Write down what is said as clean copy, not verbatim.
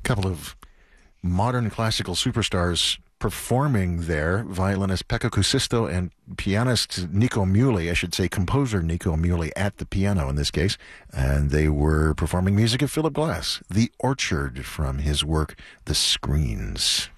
couple of modern classical superstars performing there, violinist Pekka Kuusisto and pianist Nico Muhly, I should say composer Nico Muhly at the piano in this case, and they were performing music of Philip Glass, The Orchard from his work The Screens.